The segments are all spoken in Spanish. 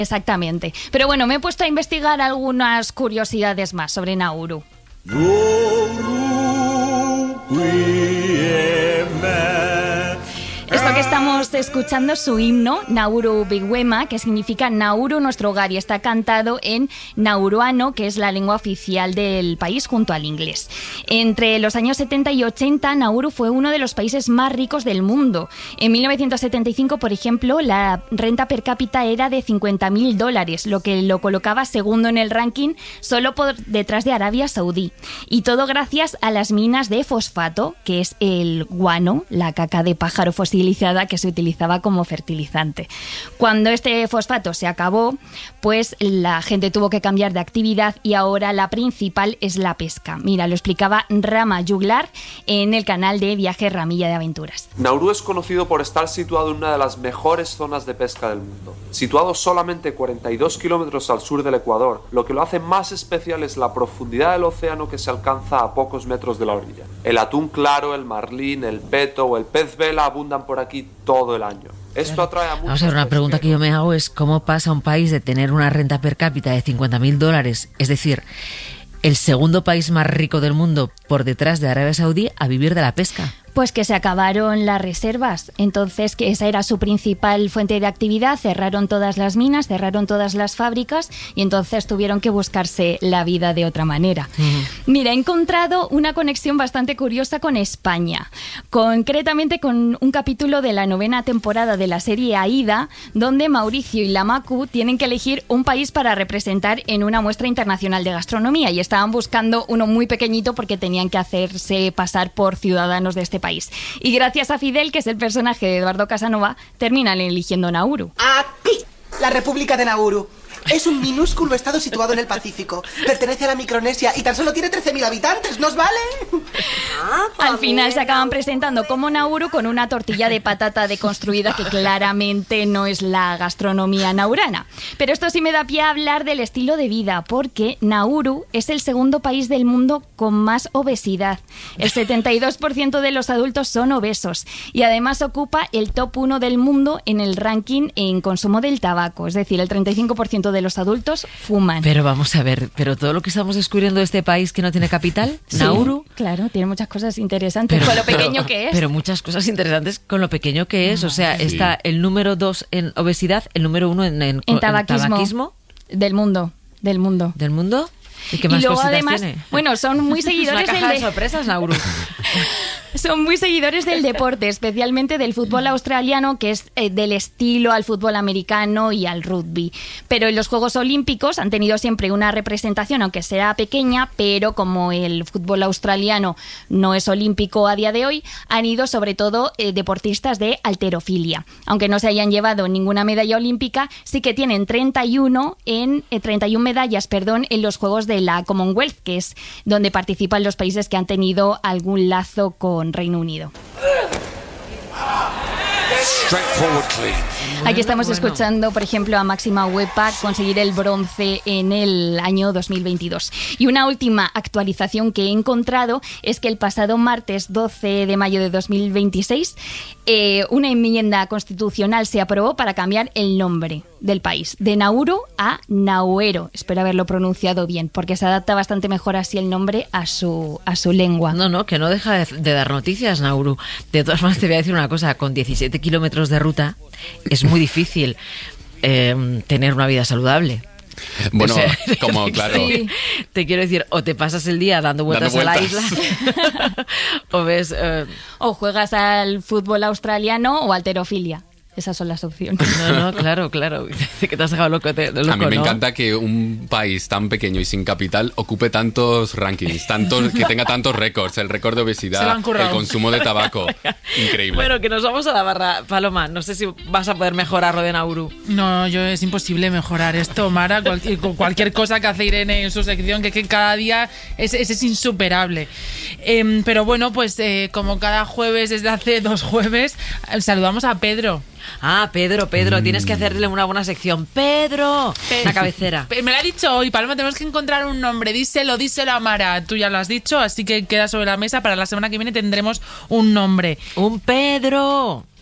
Exactamente. Pero bueno, me he puesto a investigar algunas curiosidades más sobre Nauru. Esto que estamos escuchando es su himno, Nauru Biguema, que significa Nauru, nuestro hogar, y está cantado en nauruano, que es la lengua oficial del país, junto al inglés. Entre los años 70 y 80, Nauru fue uno de los países más ricos del mundo. En 1975, por ejemplo, la renta per cápita era de $50.000, lo que lo colocaba segundo en el ranking, solo por detrás de Arabia Saudí. Y todo gracias a las minas de fosfato, que es el guano, la caca de pájaro fosilizada que se utilizaba como fertilizante. Cuando este fosfato se acabó, pues la gente tuvo que cambiar de actividad y ahora la principal es la pesca. Mira, lo explicaba Rama Juglar en el canal de Viaje Ramilla de Aventuras. Nauru es conocido por estar situado en una de las mejores zonas de pesca del mundo. Situado solamente 42 kilómetros al sur del Ecuador, lo que lo hace más especial es la profundidad del océano que se alcanza a pocos metros de la orilla. El atún claro, el marlín, el peto o el pez vela abundan por aquí todo el año. Esto atrae a muchos. Vamos a ver, una pregunta que yo me hago es cómo pasa un país de tener una renta per cápita de $50.000, es decir, el segundo país más rico del mundo por detrás de Arabia Saudí, a vivir de la pesca. Pues que se acabaron las reservas, entonces que esa era su principal fuente de actividad, cerraron todas las minas, cerraron todas las fábricas y entonces tuvieron que buscarse la vida de otra manera. Mira, he encontrado una conexión bastante curiosa con España, concretamente con un capítulo de la 9ª temporada de la serie Aída, donde Mauricio y Lamacu tienen que elegir un país para representar en una muestra internacional de gastronomía y estaban buscando uno muy pequeñito porque tenían que hacerse pasar por ciudadanos de este país. Y gracias a Fidel, que es el personaje de Eduardo Casanova, terminan eligiendo Nauru. Aquí, la República de Nauru. Es un minúsculo estado situado en el Pacífico. Pertenece a la Micronesia y tan solo tiene 13.000 habitantes, ¿nos vale? Al final se acaban presentando como Nauru con una tortilla de patata deconstruida que claramente no es la gastronomía naurana. Pero esto sí me da pie a hablar del estilo de vida, porque Nauru es el segundo país del mundo con más obesidad. El 72% de los adultos son obesos y además ocupa el top 1 del mundo en el ranking en consumo del tabaco. Es decir, el 35% de los adultos fuman. Pero vamos a ver, pero todo lo que estamos descubriendo de este país que no tiene capital, sí, Nauru. Claro, tiene muchas cosas interesantes con lo pequeño que es. Pero muchas cosas interesantes con lo pequeño que es. O sea, sí, está el número 2 en obesidad, el número 1 en tabaquismo. Del mundo. ¿Del mundo? ¿Y qué más y luego cositas además, tiene? bueno, son muy seguidores es una caja de sorpresas, Nauru. Son muy seguidores del deporte, especialmente del fútbol australiano, que es del estilo al fútbol americano y al rugby. Pero en los Juegos Olímpicos han tenido siempre una representación, aunque sea pequeña, pero como el fútbol australiano no es olímpico a día de hoy, han ido sobre todo deportistas de halterofilia. Aunque no se hayan llevado ninguna medalla olímpica, sí que tienen 31 medallas, en los Juegos de la Commonwealth, que es donde participan los países que han tenido algún lazo con Reino Unido. Aquí estamos escuchando, por ejemplo, a Máxima Huepa conseguir el bronce en el año 2022. Y una última actualización que he encontrado es que el pasado martes 12 de mayo de 2026 una enmienda constitucional se aprobó para cambiar el nombre del país, de Nauru a Nauero. Espero haberlo pronunciado bien, porque se adapta bastante mejor así el nombre a su lengua. No, que no deja de dar noticias, Nauru. De todas maneras, te voy a decir una cosa, con 17 kilómetros de ruta es muy difícil tener una vida saludable. Bueno, como claro. Sí. Te quiero decir, o te pasas el día dando vueltas a la isla, o ves... o juegas al fútbol australiano o halterofilia. Esas son las opciones. No, claro. Que te has dejado loco, a mí me encanta que un país tan pequeño y sin capital ocupe tantos rankings, que tenga tantos récords, el récord de obesidad, el consumo de tabaco. Increíble. Bueno, que nos vamos a la barra. Paloma, no sé si vas a poder mejorar lo de Nauru. No, es imposible mejorar esto, Mara. Cualquier cosa que hace Irene en su sección, que cada día es insuperable. Pero bueno, pues como cada jueves, desde hace 2 jueves, saludamos a Pedro. Pedro, tienes que hacerle una buena sección. Pedro, la cabecera. Me lo ha dicho hoy, Paloma, tenemos que encontrar un nombre. Díselo a Mara. Tú ya lo has dicho, así que queda sobre la mesa. Para la semana que viene tendremos un nombre. Un Pedro.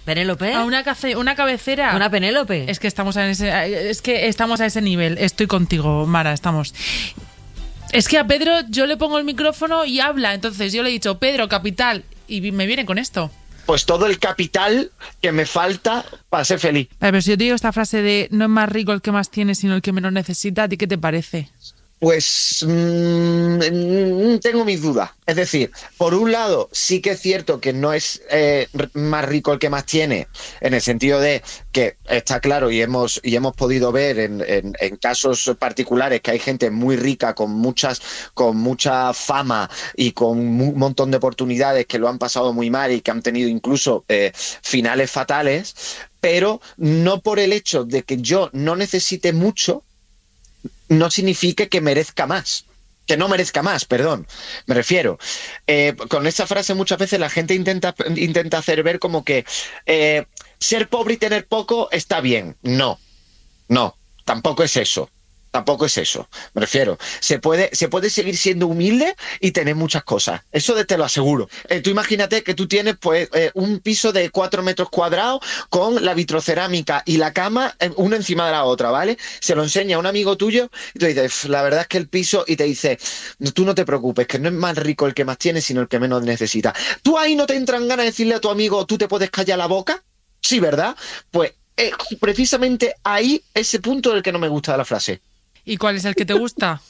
¿Penélope? A una cabecera. ¿Una Penélope? Es que estamos a ese nivel. Estoy contigo, Mara, estamos. Es que a Pedro yo le pongo el micrófono y habla. Entonces yo le he dicho, Pedro, capital. Y me viene con esto. Pues todo el capital que me falta para ser feliz. Pero si yo te digo esta frase de no es más rico el que más tiene, sino el que menos necesita, ¿a ti qué te parece? Pues tengo mis dudas. Es decir, por un lado, sí que es cierto que no es más rico el que más tiene, en el sentido de que está claro y hemos podido ver en casos particulares que hay gente muy rica con mucha fama y con un montón de oportunidades que lo han pasado muy mal y que han tenido incluso finales fatales, pero no por el hecho de que yo no necesite mucho, no significa que merezca más. Que no merezca más, perdón. Me refiero. Con esta frase muchas veces la gente intenta hacer ver como que ser pobre y tener poco está bien. No, tampoco es eso. Tampoco es eso, me refiero. Se puede seguir siendo humilde y tener muchas cosas. Eso te lo aseguro. Tú imagínate que tú tienes un piso de 4 metros cuadrados con la vitrocerámica y la cama una encima de la otra, ¿vale? Se lo enseña a un amigo tuyo y tú dices, la verdad es que el piso, y te dice, tú no te preocupes, que no es más rico el que más tiene, sino el que menos necesita. ¿Tú ahí no te entran ganas de decirle a tu amigo, tú te puedes callar la boca? Sí, ¿verdad? Pues precisamente ahí ese punto del que no me gusta de la frase. ¿Y cuál es el que te gusta?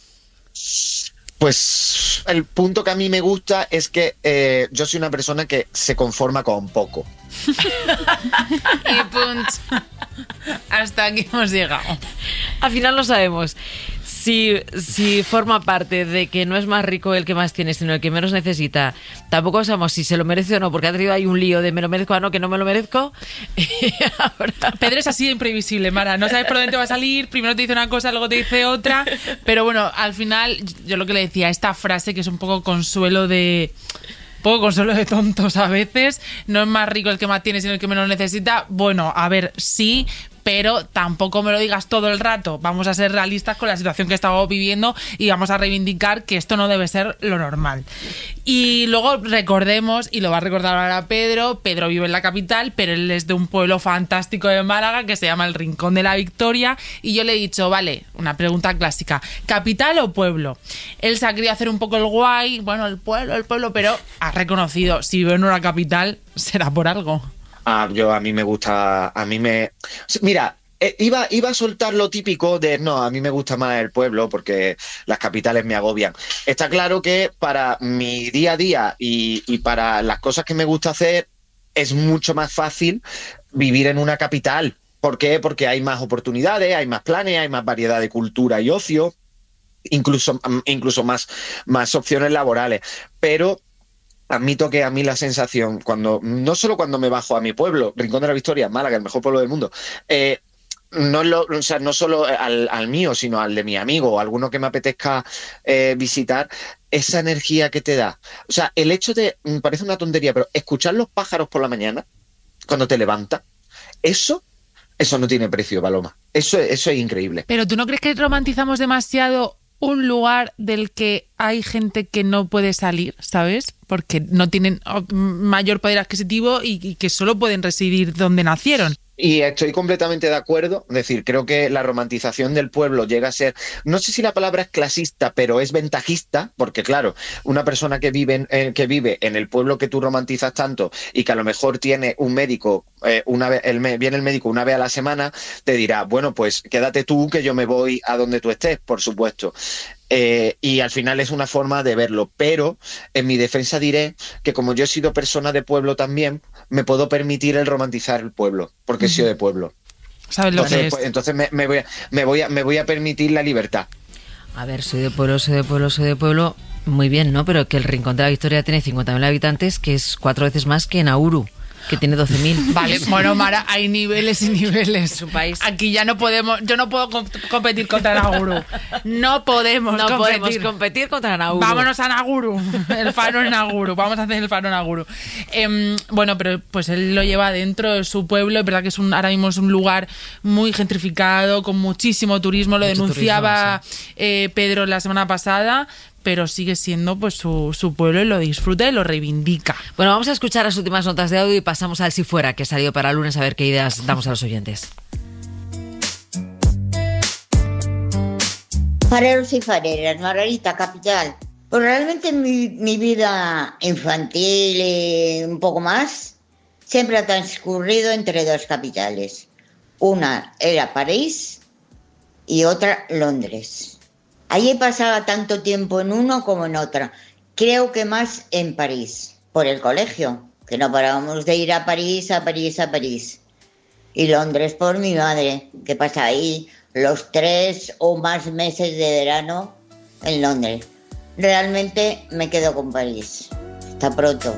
Pues el punto que a mí me gusta es que yo soy una persona que se conforma con poco. Y punto. Hasta aquí hemos llegado. Al final no sabemos si forma parte de que no es más rico el que más tiene, sino el que menos necesita. Tampoco sabemos si se lo merece o no, porque ha tenido ahí un lío de me lo merezco o no, que no me lo merezco. Ahora... Pedro es así de imprevisible, Mara. No sabes por dónde te va a salir, primero te dice una cosa, luego te dice otra. Pero bueno, al final, yo lo que le decía, esta frase que es un poco consuelo de tontos a veces, no es más rico el que más tiene, sino el que menos necesita. Bueno, a ver, sí, pero tampoco me lo digas todo el rato. Vamos a ser realistas con la situación que estamos viviendo y vamos a reivindicar que esto no debe ser lo normal. Y luego recordemos, y lo va a recordar ahora Pedro vive en la capital, pero él es de un pueblo fantástico de Málaga que se llama el Rincón de la Victoria, y yo le he dicho, vale, una pregunta clásica, ¿capital o pueblo? Él se ha querido hacer un poco el guay, bueno, el pueblo, pero ha reconocido, si vive en una capital, será por algo. A mí me gusta, mira, iba a soltar lo típico de, no, a mí me gusta más el pueblo porque las capitales me agobian. Está claro que para mi día a día y para las cosas que me gusta hacer es mucho más fácil vivir en una capital. ¿Por qué? Porque hay más oportunidades, hay más planes, hay más variedad de cultura y ocio, incluso más opciones laborales. Pero admito que a mí la sensación, no solo cuando me bajo a mi pueblo, Rincón de la Victoria, Málaga, el mejor pueblo del mundo, no solo al mío, sino al de mi amigo o alguno que me apetezca visitar, esa energía que te da. O sea, el hecho de, me parece una tontería, pero escuchar los pájaros por la mañana, cuando te levantas, eso no tiene precio, Paloma. Eso es increíble. Pero ¿tú no crees que romantizamos demasiado un lugar del que hay gente que no puede salir, ¿sabes? Porque no tienen mayor poder adquisitivo y que solo pueden residir donde nacieron. Y estoy completamente de acuerdo. Es decir, creo que la romantización del pueblo llega a ser, no sé si la palabra es clasista, pero es ventajista, porque claro, una persona que vive en el pueblo que tú romantizas tanto y que a lo mejor tiene un médico, viene el médico una vez a la semana, te dirá, bueno, pues quédate tú que yo me voy a donde tú estés, por supuesto. Y al final es una forma de verlo, pero en mi defensa diré que como yo he sido persona de pueblo también, me puedo permitir el romantizar el pueblo, porque he sido de pueblo. ¿Sabes lo que es? Entonces me voy a permitir la libertad. A ver, soy de pueblo, muy bien, ¿no? Pero que el Rincón de la Victoria tiene 50.000 habitantes, que es 4 veces más que Nauru, que tiene 12.000. Vale, bueno, Mara, hay niveles y niveles. Es un país. Aquí ya no podemos, yo no puedo competir contra Nauru. No podemos competir contra Nauru. Vámonos a Nauru, el faro en Nauru. Vamos a hacer el faro en Nauru. Bueno, pero pues él lo lleva dentro de su pueblo. Es verdad que ahora mismo es un lugar muy gentrificado, con muchísimo turismo. Lo denunciaba Pedro la semana pasada. pero sigue siendo pues su pueblo y lo disfruta y lo reivindica. Bueno, vamos a escuchar las últimas notas de audio y pasamos al Si Fuera, que salió para el lunes, a ver qué ideas damos a los oyentes. Fareros y fareras, Margarita, capital. Pues realmente mi vida infantil y un poco más siempre ha transcurrido entre dos capitales. Una era París y otra Londres. Allí pasaba tanto tiempo en uno como en otra. Creo que más en París, por el colegio, que no parábamos de ir a París, a París, a París. Y Londres por mi madre, que pasa ahí los 3 o más meses de verano en Londres. Realmente me quedo con París. Hasta pronto.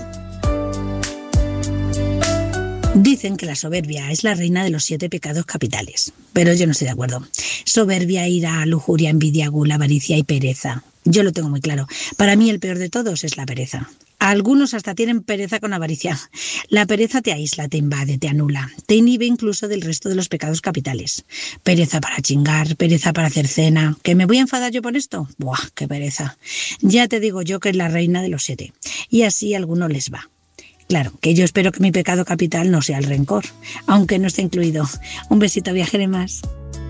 Dicen que la soberbia es la reina de los 7 pecados capitales, pero yo no estoy de acuerdo. Soberbia, ira, lujuria, envidia, gula, avaricia y pereza. Yo lo tengo muy claro. Para mí el peor de todos es la pereza. Algunos hasta tienen pereza con avaricia. La pereza te aísla, te invade, te anula, te inhibe incluso del resto de los pecados capitales. Pereza para chingar, pereza para hacer cena. ¿Que me voy a enfadar yo por esto? ¡Buah, qué pereza! Ya te digo yo que es la reina de los 7. Y así a algunos les va. Claro, que yo espero que mi pecado capital no sea el rencor, aunque no esté incluido. Un besito, viajere más.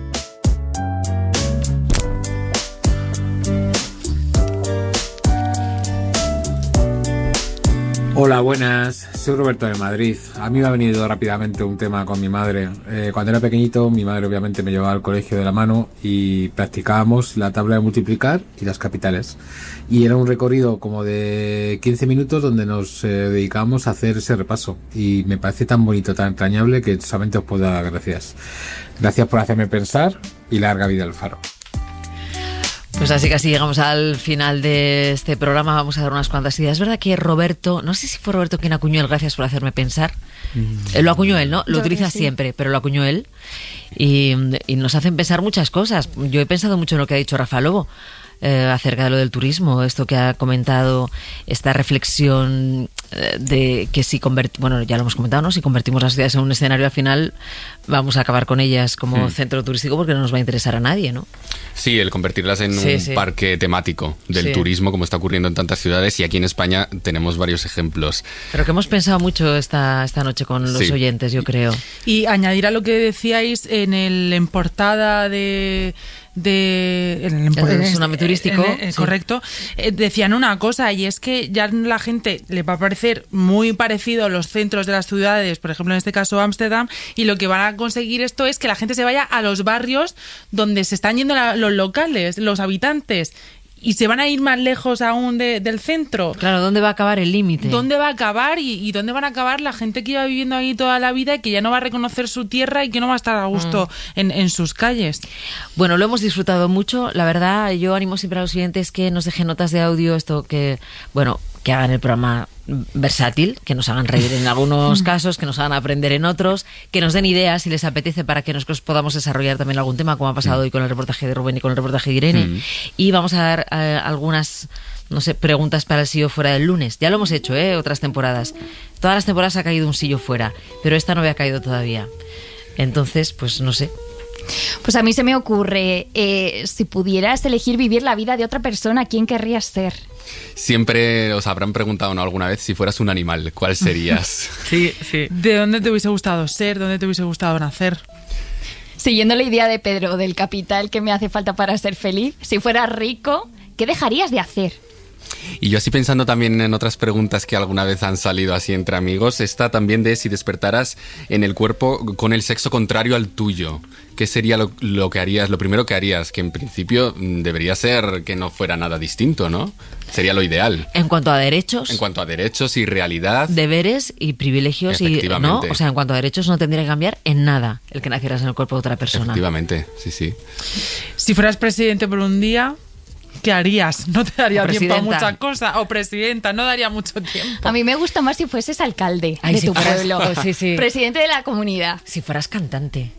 Hola, buenas. Soy Roberto de Madrid. A mí me ha venido rápidamente un tema con mi madre. Cuando era pequeñito, mi madre obviamente me llevaba al colegio de la mano y practicábamos la tabla de multiplicar y las capitales. Y era un recorrido como de 15 minutos donde nos dedicábamos a hacer ese repaso. Y me parece tan bonito, tan entrañable que solamente os puedo dar gracias. Gracias por hacerme pensar y larga vida al Faro. Pues así casi llegamos al final de este programa. Vamos a dar unas cuantas ideas. Es verdad que Roberto, no sé si fue Roberto quien acuñó el gracias por hacerme pensar. Lo acuñó él, ¿no? Lo utiliza siempre, pero lo acuñó él. Y nos hacen pensar muchas cosas. Yo he pensado mucho en lo que ha dicho Rafa Lobo acerca de lo del turismo, esto que ha comentado, esta reflexión de que si bueno, ya lo hemos comentado, ¿no? Si convertimos las ciudades en un escenario, al final vamos a acabar con ellas como centro turístico porque no nos va a interesar a nadie, ¿no? Sí, el convertirlas en un parque temático del turismo, como está ocurriendo en tantas ciudades, y aquí en España tenemos varios ejemplos. Pero que hemos pensado mucho esta noche con los oyentes, yo creo. Y añadir a lo que decíais en portada de el tsunami turístico, correcto, decían una cosa, y es que ya la gente le va a parecer muy parecido a los centros de las ciudades, por ejemplo en este caso Ámsterdam, y lo que van a conseguir esto es que la gente se vaya a los barrios donde se están yendo los locales, los habitantes, y se van a ir más lejos aún del centro. Claro, ¿dónde va a acabar el límite? ¿Dónde va a acabar y dónde van a acabar la gente que iba viviendo ahí toda la vida y que ya no va a reconocer su tierra y que no va a estar a gusto en sus calles? Bueno, lo hemos disfrutado mucho. La verdad, yo animo siempre a los oyentes que nos dejen notas de audio, que hagan el programa versátil, que nos hagan reír en algunos casos, que nos hagan aprender en otros, que nos den ideas si les apetece para que nosotros podamos desarrollar también algún tema, como ha pasado hoy con el reportaje de Rubén y con el reportaje de Irene. Y vamos a dar algunas, preguntas para el sillo fuera del lunes. Ya lo hemos hecho, otras temporadas. Todas las temporadas ha caído un sillo fuera, pero esta no había caído todavía. Entonces, pues no sé. Pues a mí se me ocurre, si pudieras elegir vivir la vida de otra persona, ¿quién querrías ser? Siempre os habrán preguntado, ¿no?, alguna vez, si fueras un animal, ¿cuál serías? Sí. ¿De dónde te hubiese gustado ser? ¿Dónde te hubiese gustado nacer? Siguiendo la idea de Pedro del capital que me hace falta para ser feliz, si fueras rico, ¿qué dejarías de hacer? Y yo así pensando también en otras preguntas que alguna vez han salido así entre amigos, esta también de si despertaras en el cuerpo con el sexo contrario al tuyo. ¿Qué sería lo que harías, lo primero que harías? Que en principio debería ser que no fuera nada distinto, ¿no? Sería lo ideal. En cuanto a derechos. En cuanto a derechos y realidad. Deberes y privilegios. Efectivamente. ¿No? O sea, en cuanto a derechos no tendría que cambiar en nada el que nacieras en el cuerpo de otra persona. Efectivamente, sí. Si fueras presidente por un día, ¿qué harías? No te daría tiempo a muchas cosas. O presidenta, no daría mucho tiempo. A mí me gusta más si fueses alcalde de tu pueblo. Sí. Presidente de la comunidad. Si fueras cantante.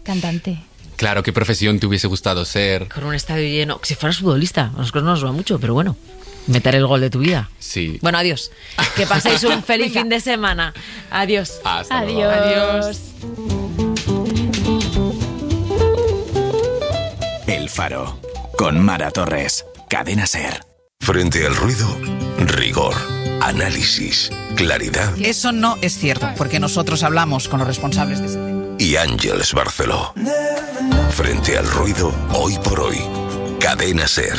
Claro, ¿qué profesión te hubiese gustado ser? Con un estadio lleno. Si fueras futbolista, a nosotros no nos va mucho, pero bueno. Meter el gol de tu vida. Sí. Bueno, adiós. Que paséis un feliz fin de semana. Adiós. Hasta luego. Adiós. El Faro, con Mara Torres. Cadena SER. Frente al ruido, rigor, análisis, claridad. Eso no es cierto, porque nosotros hablamos con los responsables de ese tema. Y Ángeles Barceló. Frente al ruido, hoy por hoy. Cadena SER.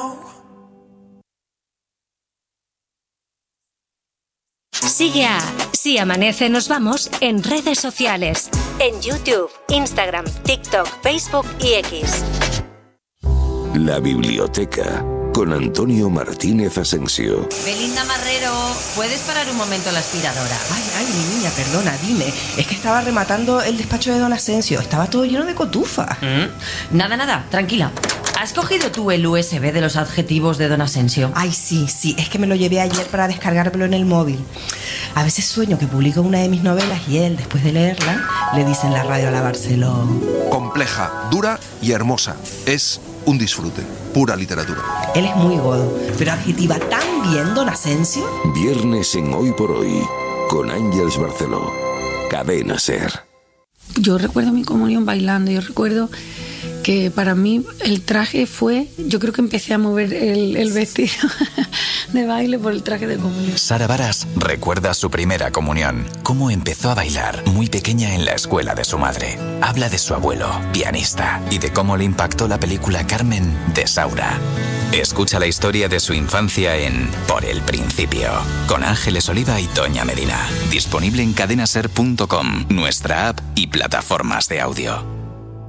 Sigue a Si Amanece Nos Vamos en redes sociales. En YouTube, Instagram, TikTok, Facebook y X. La biblioteca con Antonio Martínez Asensio. Belinda Marrero, ¿puedes parar un momento la aspiradora? Ay, mi niña, perdona, dime. Es que estaba rematando el despacho de don Asensio. Estaba todo lleno de cotufa. Nada, tranquila. ¿Has cogido tú el USB de los adjetivos de don Asensio? Ay, sí, es que me lo llevé ayer para descargármelo en el móvil. A veces sueño que publico una de mis novelas y él, después de leerla, le dice en la radio a la Barceló. Compleja, dura y hermosa. Es un disfrute, pura literatura. Él es muy godo, pero adjetiva tan bien don Asensio. Viernes en Hoy por Hoy, con Ángeles Barceló. Cadena SER. Yo recuerdo mi comunión bailando, yo recuerdo que para mí el traje fue, yo creo que empecé a mover el vestido de baile por el traje de comunión. Sara Varas recuerda su primera comunión, cómo empezó a bailar muy pequeña en la escuela de su madre. Habla de su abuelo, pianista, y de cómo le impactó la película Carmen de Saura. Escucha la historia de su infancia en Por el Principio, con Ángeles Oliva y Toña Medina. Disponible en cadenaser.com, nuestra app y plataformas de audio.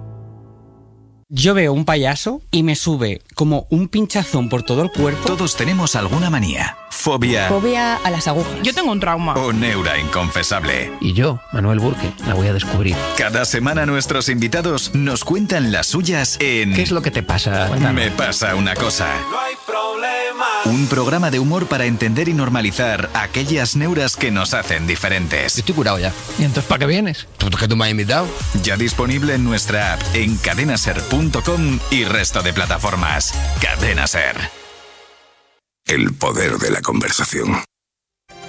Yo veo un payaso y me sube como un pinchazón por todo el cuerpo. Todos tenemos alguna manía, fobia a las agujas. Yo tengo un trauma. o neura inconfesable. Y yo, Manuel Burke, la voy a descubrir. Cada semana nuestros invitados nos cuentan las suyas en... ¿Qué es lo que te pasa? Cuéntame. Me pasa una cosa. No hay problema. Un programa de humor para entender y normalizar aquellas neuras que nos hacen diferentes. Estoy curado ya. ¿Y entonces para qué vienes? ¿Por qué tú me has invitado? Ya disponible en nuestra app, en cadenaser.com y resto de plataformas. Cadena Ser. El poder de la conversación.